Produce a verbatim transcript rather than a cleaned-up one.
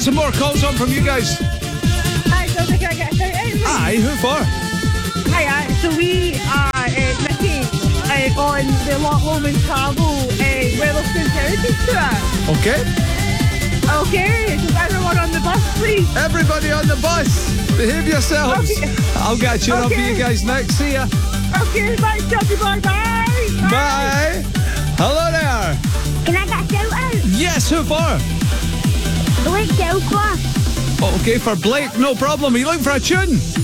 get some more calls on from you guys. Hi, so can I get a shout out? Aye, who for? Hiya, so we are uh, Nikki uh, on the Loch Lomond Travel uh, Weatherspoon Heritage Tour. Okay. Okay, so everyone on the bus, please. Everybody on the bus, behave yourselves. Okay. I'll get a tune up for Okay. you guys next. See ya. Okay, bye, Chelsea boy, bye. Bye. Hello there. Can I get a shout out? Yes, who for? Blake Delcross. Okay, for Blake, no problem. Are you looking for a tune?